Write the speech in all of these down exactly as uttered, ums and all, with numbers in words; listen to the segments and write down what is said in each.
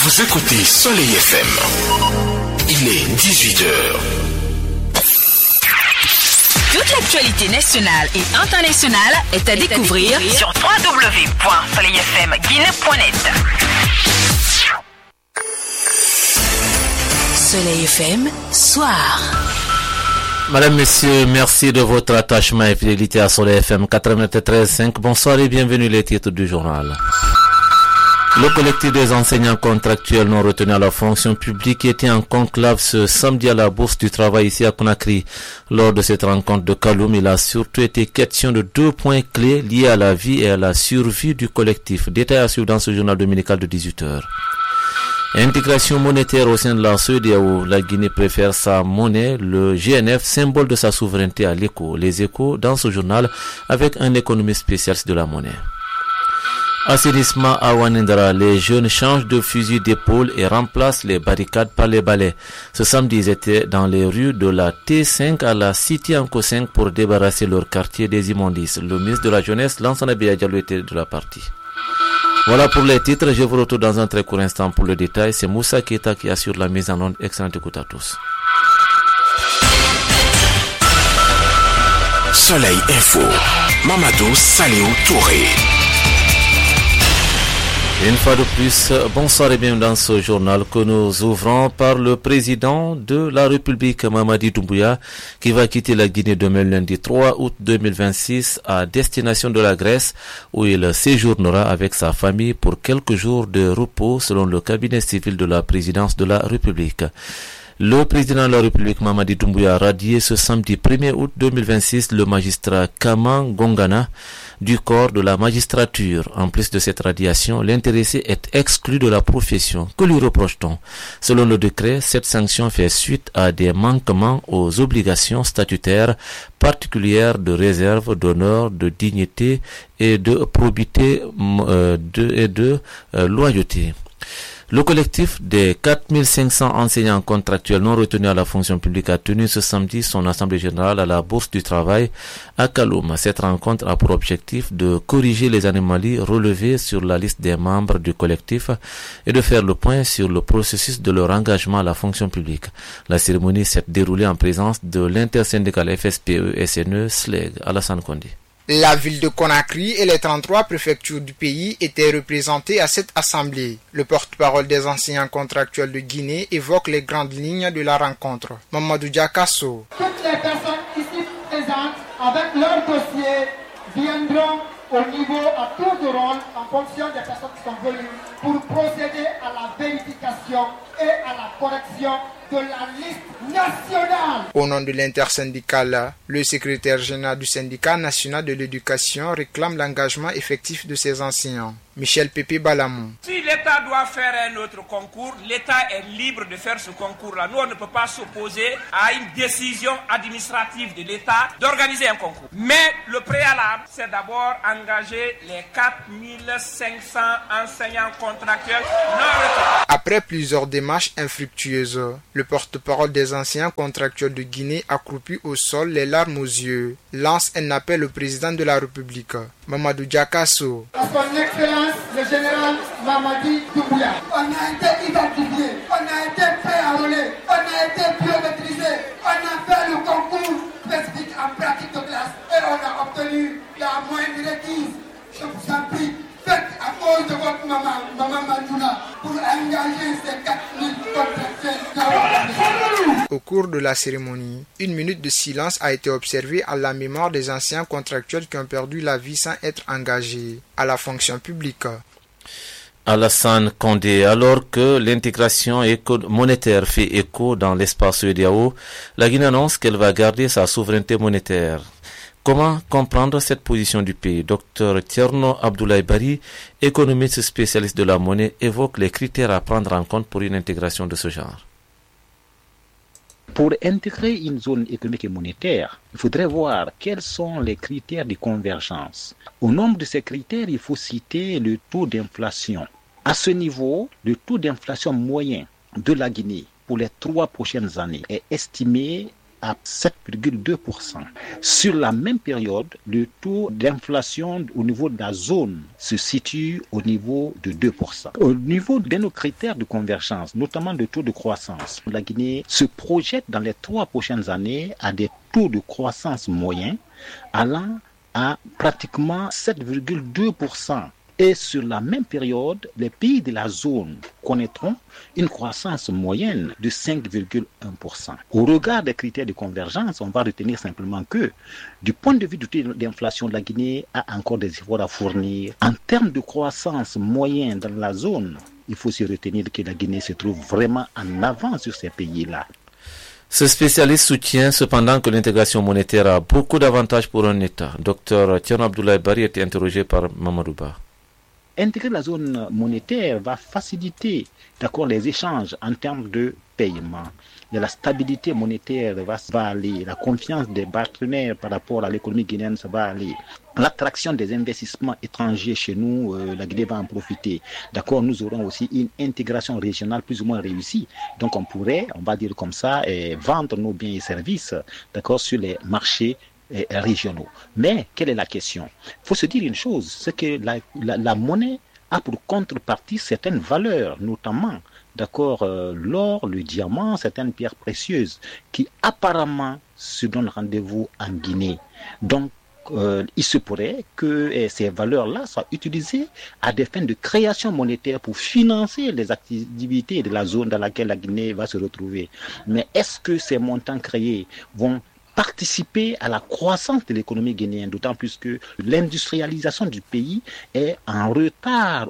Vous écoutez Soleil F M. Il est dix-huit heures. Toute l'actualité nationale et internationale est à, est découvrir, à découvrir sur w w w point soleil f m guinée point net. Soleil F M, soir. Madame, Messieurs, merci de votre attachement et fidélité à Soleil F M quatre-vingt-treize virgule cinq. Bonsoir et bienvenue les titres du journal. Le collectif des enseignants contractuels non retenus à la fonction publique était en conclave ce samedi à la Bourse du Travail ici à Conakry. Lors de cette rencontre de Kaloum, il a surtout été question de deux points clés liés à la vie et à la survie du collectif. Détail à suivre dans ce journal dominical de dix-huit heures. Intégration monétaire au sein de la C E D E A O. La Guinée préfère sa monnaie, le G N F, symbole de sa souveraineté à l'écho. Les échos dans ce journal avec un économiste spécialiste de la monnaie. Assainissement à Wanindra, les jeunes changent de fusil d'épaule et remplacent les barricades par les balais. Ce samedi, ils étaient dans les rues de la T cinq à la City Anko cinq pour débarrasser leur quartier des immondices. Le ministre de la Jeunesse, Lansana Diallo, était de la partie. Voilà pour les titres, je vous retrouve dans un très court instant pour le détail. C'est Moussa Keita qui assure la mise en onde. Excellente écoute à tous. Soleil Info, Mamadou Saliou Touré. Une fois de plus, bonsoir et bienvenue dans ce journal que nous ouvrons par le président de la République, Mamadi Doumbouya, qui va quitter la Guinée demain lundi trois août deux mille vingt-six à destination de la Grèce, où il séjournera avec sa famille pour quelques jours de repos selon le cabinet civil de la présidence de la République. Le président de la République, Mamadi Doumbouya, a radié ce samedi premier août deux mille vingt-six le magistrat Kaman Gongana du corps de la magistrature. En plus de cette radiation, l'intéressé est exclu de la profession. Que lui reproche-t-on? Selon le décret, cette sanction fait suite à des manquements aux obligations statutaires particulières de réserve, d'honneur, de dignité et de probité euh, de, et de euh, loyauté. Le collectif des quatre mille cinq cents enseignants contractuels non retenus à la fonction publique a tenu ce samedi son assemblée générale à la Bourse du Travail à Kaloum. Cette rencontre a pour objectif de corriger les anomalies relevées sur la liste des membres du collectif et de faire le point sur le processus de leur engagement à la fonction publique. La cérémonie s'est déroulée en présence de l'intersyndicale F S P E S N E S L E G. Alassane Kondi. La ville de Conakry et les trente-trois préfectures du pays étaient représentées à cette assemblée. Le porte-parole des enseignants contractuels de Guinée évoque les grandes lignes de la rencontre. Mamadou Diakasso. Toutes les personnes ici présentes avec leur dossier viendront au niveau à tour de rôle en fonction des personnes qui sont venues pour procéder à la vérification et à la correction de la liste nationale. Au nom de l'intersyndicale, le secrétaire général du syndicat national de l'éducation réclame l'engagement effectif de ses enseignants. Michel Pépé Balamou. Si l'État doit faire un autre concours, l'État est libre de faire ce concours-là. Nous, on ne peut pas s'opposer à une décision administrative de l'État d'organiser un concours. Mais le préalable, c'est d'abord engager les quatre mille cinq cents enseignants contractuels non retenus. Après plusieurs démarches infructueuses, le porte-parole des enseignants contractuels de Guinée, accroupi au sol, les larmes aux yeux, lance un appel au président de la République, Mamadou Diakasso. À son excellence, le général Mamadi Doumbouya. On a été identifié, on a été préenrôlé, on a été biométrisé, on a fait le concours spécifique en pratique de classe et on a obtenu la moindre requise. Je vous en prie, faites à cause de votre maman, maman Madouna, pour engager ces quatre mille contractuels. Au cours de la cérémonie, une minute de silence a été observée à la mémoire des anciens contractuels qui ont perdu la vie sans être engagés à la fonction publique. Alassane Condé, alors que l'intégration monétaire fait écho dans l'espace C E D E A O, la Guinée annonce qu'elle va garder sa souveraineté monétaire. Comment comprendre cette position du pays? Docteur Tierno Abdoulaye Bari, économiste spécialiste de la monnaie, évoque les critères à prendre en compte pour une intégration de ce genre. Pour intégrer une zone économique et monétaire, il faudrait voir quels sont les critères de convergence. Au nombre de ces critères, il faut citer le taux d'inflation. À ce niveau, le taux d'inflation moyen de la Guinée pour les trois prochaines années est estimé à sept virgule deux pour cent. Sur la même période, le taux d'inflation au niveau de la zone se situe au niveau de deux pour cent. Au niveau de nos critères de convergence, notamment le taux de croissance, la Guinée se projette dans les trois prochaines années à des taux de croissance moyens allant à pratiquement sept virgule deux pour cent. Et sur la même période, les pays de la zone connaîtront une croissance moyenne de cinq virgule un pour cent. Au regard des critères de convergence, on va retenir simplement que, du point de vue du taux d'inflation, la Guinée a encore des efforts à fournir. En termes de croissance moyenne dans la zone, il faut se retenir que la Guinée se trouve vraiment en avance sur ces pays-là. Ce spécialiste soutient cependant que l'intégration monétaire a beaucoup d'avantages pour un État. Docteur Thierno Abdoulaye Bari était interrogé par Mamadou Ba. Intégrer la zone monétaire va faciliter d'accord, les échanges en termes de paiement. Et la stabilité monétaire va, va aller, la confiance des partenaires par rapport à l'économie guinéenne, ça va aller. L'attraction des investissements étrangers chez nous, euh, la Guinée va en profiter. D'accord, nous aurons aussi une intégration régionale plus ou moins réussie. Donc on pourrait, on va dire comme ça, eh, vendre nos biens et services, d'accord, sur les marchés régionaux. Mais quelle est la question? Il faut se dire une chose, c'est que la, la, la monnaie a pour contrepartie certaines valeurs, notamment d'accord, euh, l'or, le diamant, certaines pierres précieuses, qui apparemment se donnent rendez-vous en Guinée. Donc, euh, il se pourrait que eh, ces valeurs-là soient utilisées à des fins de création monétaire pour financer les activités de la zone dans laquelle la Guinée va se retrouver. Mais est-ce que ces montants créés vont participer à la croissance de l'économie guinéenne, d'autant plus que l'industrialisation du pays est en retard.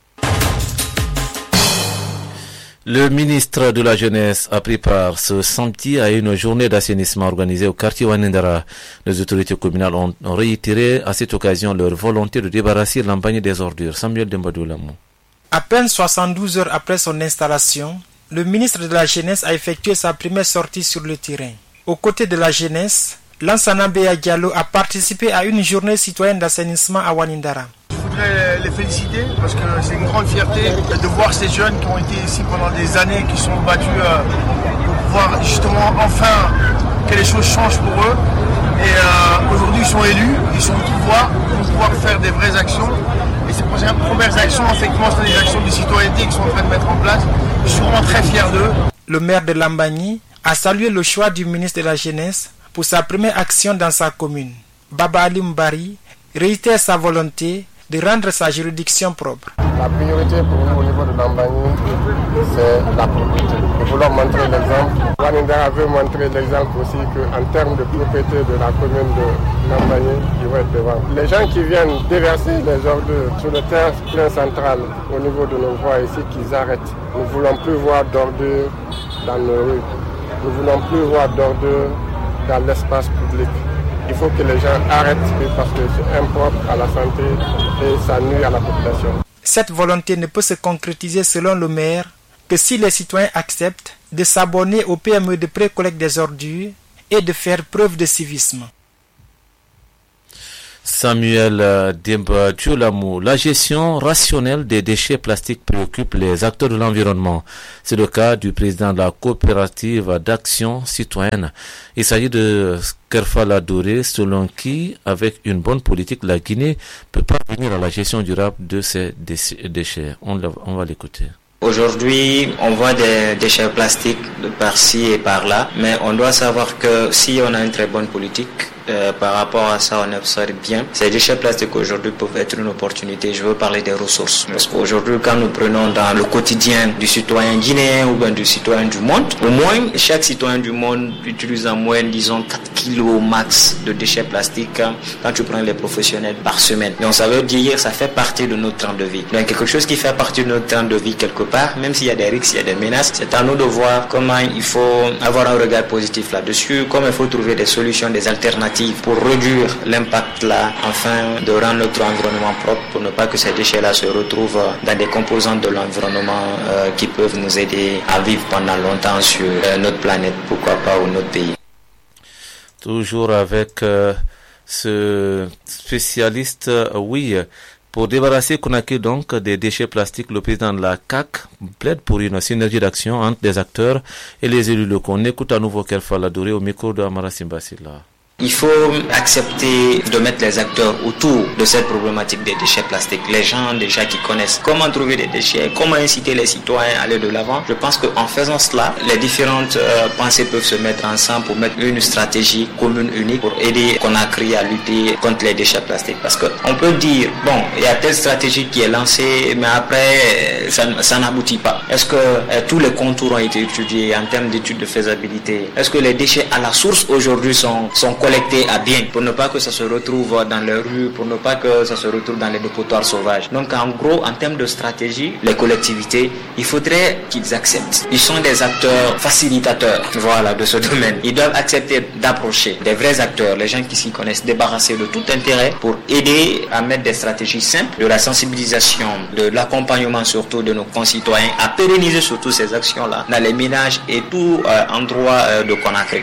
Le ministre de la Jeunesse a pris part ce samedi à une journée d'assainissement organisée au quartier Wanindara. Les autorités communales ont réitéré à cette occasion leur volonté de débarrasser l'Ambagné des ordures. Samuel Dembadoulamou. À peine soixante-douze heures après son installation, le ministre de la Jeunesse a effectué sa première sortie sur le terrain. Aux côtés de la jeunesse, Lansana Beya Diallo a participé à une journée citoyenne d'assainissement à Wanindara. Je voudrais les féliciter parce que c'est une grande fierté de voir ces jeunes qui ont été ici pendant des années, qui sont battus pour pouvoir justement enfin que les choses changent pour eux. Et euh, aujourd'hui ils sont élus, ils sont au pouvoir, ils vont pouvoir faire des vraies actions. Et ces premières actions, effectivement, c'est des actions de citoyenneté qu'ils sont en train de mettre en place. Je suis vraiment très fier d'eux. Le maire de Lambagny a salué le choix du ministre de la Jeunesse pour sa première action dans sa commune. Baba Ali Mbari réitère sa volonté de rendre sa juridiction propre. La priorité pour nous au niveau de Lambagny, c'est la propriété. Nous voulons montrer l'exemple. Wanindara veut montrer l'exemple aussi qu'en termes de propriété de la commune de Lambagny, ils vont être devant. Les gens qui viennent déverser les ordures sur le terrain plein central au niveau de nos voies ici, qu'ils arrêtent. Nous ne voulons plus voir d'ordures dans nos rues. Nous ne voulons plus voir d'ordures dans l'espace public. Il faut que les gens arrêtent parce que c'est impropre à la santé et ça nuit à la population. Cette volonté ne peut se concrétiser selon le maire que si les citoyens acceptent de s'abonner au P M E de pré-collecte des ordures et de faire preuve de civisme. Samuel Dembadoulamou, la gestion rationnelle des déchets plastiques préoccupe les acteurs de l'environnement. C'est le cas du président de la coopérative d'action citoyenne. Il s'agit de Kerfala Doré, selon qui, avec une bonne politique, la Guinée peut parvenir à la gestion durable de ces déchets. On, on va l'écouter. Aujourd'hui, on voit des déchets plastiques de par-ci et par-là, mais on doit savoir que si on a une très bonne politique, euh, par rapport à ça, on observe bien. Ces déchets plastiques aujourd'hui peuvent être une opportunité. Je veux parler des ressources. Parce qu'aujourd'hui, quand nous prenons dans le quotidien du citoyen guinéen ou bien du citoyen du monde, au moins, chaque citoyen du monde utilise en moyenne, disons, quatre kilos max de déchets plastiques quand tu prends les professionnels par semaine. Donc ça veut dire, ça fait partie de notre train de vie. Donc quelque chose qui fait partie de notre train de vie quelque part, même s'il y a des risques, il y a des menaces, c'est à nous de voir comment il faut avoir un regard positif là-dessus, comment il faut trouver des solutions, des alternatives pour réduire l'impact là, afin de rendre notre environnement propre, pour ne pas que ces déchets-là se retrouvent dans des composantes de l'environnement euh, qui peuvent nous aider à vivre pendant longtemps sur euh, notre planète, pourquoi pas, ou notre pays. Toujours avec euh, ce spécialiste, euh, oui, Pour débarrasser Conakry donc des déchets plastiques, le président de la C A C plaide pour une synergie d'action entre les acteurs et les élus locaux. On écoute à nouveau Kerfa Ladouré au micro de Amara Simbasila. Il faut accepter de mettre les acteurs autour de cette problématique des déchets plastiques. Les gens déjà qui connaissent comment trouver des déchets, comment inciter les citoyens à aller de l'avant. Je pense qu'en faisant cela, les différentes euh, pensées peuvent se mettre ensemble pour mettre une stratégie commune unique pour aider Conakry à lutter contre les déchets plastiques. Parce qu'on peut dire, bon, il y a telle stratégie qui est lancée, mais après, ça, ça n'aboutit pas. Est-ce que euh, tous les contours ont été étudiés en termes d'études de faisabilité? Est-ce que les déchets à la source aujourd'hui sont, sont collectés à bien pour ne pas que ça se retrouve dans les rues, pour ne pas que ça se retrouve dans les dépotoirs sauvages. Donc en gros, en termes de stratégie, les collectivités, il faudrait qu'ils acceptent. Ils sont des acteurs facilitateurs, voilà, de ce domaine. Ils doivent accepter d'approcher des vrais acteurs, les gens qui s'y connaissent, débarrasser de tout intérêt pour aider à mettre des stratégies simples, de la sensibilisation, de l'accompagnement surtout de nos concitoyens, à pérenniser surtout ces actions-là dans les ménages et tout euh, endroit euh, de Conakry.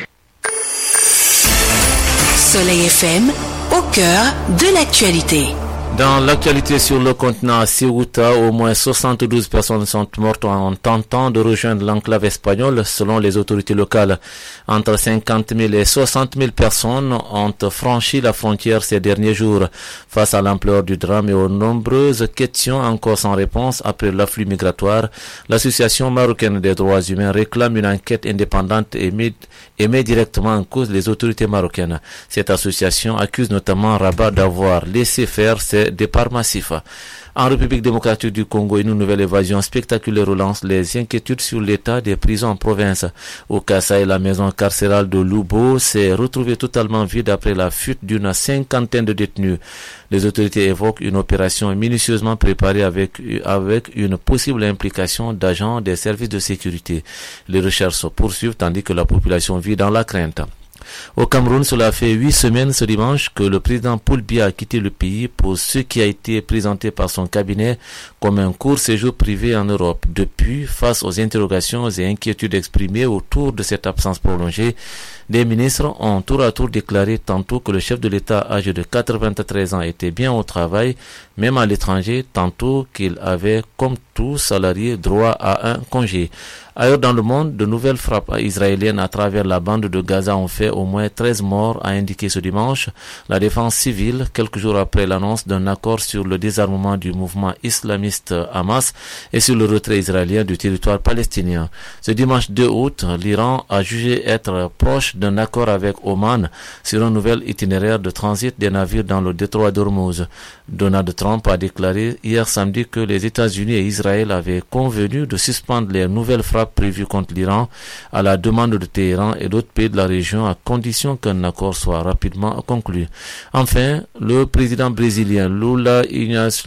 Soleil F M, au cœur de l'actualité. Dans l'actualité sur le continent à Ceuta, au moins soixante-douze personnes sont mortes en tentant de rejoindre l'enclave espagnole, selon les autorités locales. Entre cinquante mille et soixante mille personnes ont franchi la frontière ces derniers jours. Face à l'ampleur du drame et aux nombreuses questions encore sans réponse après l'afflux migratoire, l'association marocaine des droits humains réclame une enquête indépendante et met, et met directement en cause les autorités marocaines. Cette association accuse notamment Rabat d'avoir laissé faire ses départ massif. En République démocratique du Congo, une nouvelle évasion spectaculaire relance les inquiétudes sur l'état des prisons en province. Au Kasaï, la maison carcérale de Lubo s'est retrouvée totalement vide après la fuite d'une cinquantaine de détenus. Les autorités évoquent une opération minutieusement préparée avec, avec une possible implication d'agents des services de sécurité. Les recherches se poursuivent tandis que la population vit dans la crainte. Au Cameroun, cela fait huit semaines ce dimanche que le président Paul Biya a quitté le pays pour ce qui a été présenté par son cabinet comme un court séjour privé en Europe. Depuis, face aux interrogations et inquiétudes exprimées autour de cette absence prolongée, les ministres ont tour à tour déclaré tantôt que le chef de l'État âgé de quatre-vingt-treize ans était bien au travail, même à l'étranger, tantôt qu'il avait, comme tout salarié, droit à un congé. Ailleurs dans le monde, de nouvelles frappes israéliennes à travers la bande de Gaza ont fait au moins treize morts, a indiqué ce dimanche la défense civile, quelques jours après l'annonce d'un accord sur le désarmement du mouvement islamiste Hamas et sur le retrait israélien du territoire palestinien. Ce dimanche deux août, l'Iran a jugé être proche d'un accord avec Oman sur un nouvel itinéraire de transit des navires dans le détroit d'Ormuz. Donald Trump a déclaré hier samedi que les États-Unis et Israël avaient convenu de suspendre les nouvelles frappes prévues contre l'Iran à la demande de Téhéran et d'autres pays de la région à condition qu'un accord soit rapidement conclu. Enfin, le président brésilien Lula Ignacio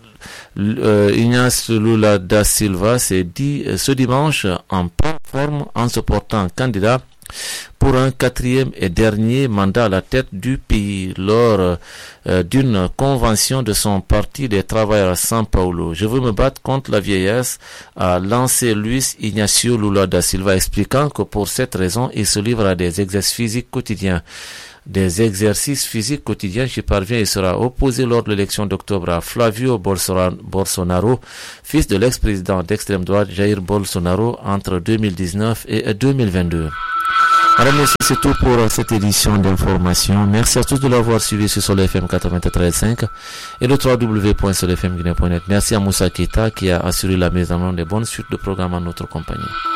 Euh, Ignacio Lula da Silva s'est dit euh, ce dimanche en pleine forme en se portant candidat pour un quatrième et dernier mandat à la tête du pays lors euh, d'une convention de son parti des travailleurs à São Paulo. Je veux me battre contre la vieillesse, a lancé Luis Ignacio Lula da Silva, expliquant que pour cette raison, il se livre à des exercices physiques quotidiens. Des exercices physiques quotidiens, j'y parviens et sera opposé lors de l'élection d'octobre à Flavio Bolsonaro, fils de l'ex-président d'extrême droite Jair Bolsonaro entre deux mille dix-neuf et deux mille vingt-deux. Alors merci, c'est tout pour cette édition d'information. Merci à tous de l'avoir suivi sur Soleil F M quatre-vingt-treize virgule cinq et le w w w point soleil f m guinée point net. Merci à Moussa Keita qui a assuré la mise en œuvre des bonnes suites de programmes en notre compagnie.